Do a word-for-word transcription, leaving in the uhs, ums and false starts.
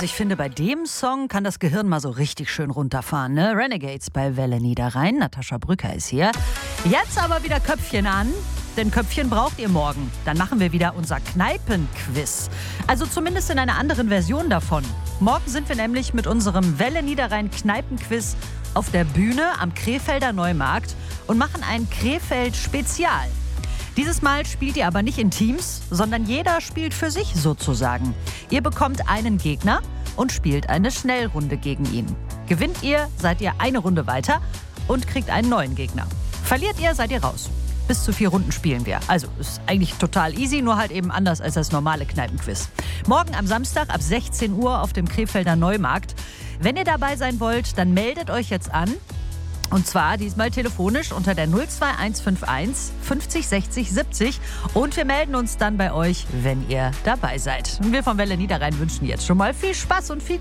Also ich finde, bei dem Song kann das Gehirn mal so richtig schön runterfahren, ne? Renegades bei Welle Niederrhein. Natascha Brücker ist hier. Jetzt aber wieder Köpfchen an, denn Köpfchen braucht ihr morgen. Dann machen wir wieder unser Kneipenquiz. Also zumindest in einer anderen Version davon. Morgen sind wir nämlich mit unserem Welle Niederrhein Kneipenquiz auf der Bühne am Krefelder Neumarkt und machen ein Krefeld-Spezial. Dieses Mal spielt ihr aber nicht in Teams, sondern jeder spielt für sich sozusagen. Ihr bekommt einen Gegner und spielt eine Schnellrunde gegen ihn. Gewinnt ihr, seid ihr eine Runde weiter und kriegt einen neuen Gegner. Verliert ihr, seid ihr raus. Bis zu vier Runden spielen wir. Also ist eigentlich total easy, nur halt eben anders als das normale Kneipenquiz. Morgen am Samstag ab sechzehn Uhr auf dem Krefelder Neumarkt. Wenn ihr dabei sein wollt, dann meldet euch jetzt an. Und zwar diesmal telefonisch unter der null zwei eins fünf eins fünfzig sechzig siebzig. Und wir melden uns dann bei euch, wenn ihr dabei seid. Und wir von Welle Niederrhein wünschen jetzt schon mal viel Spaß und viel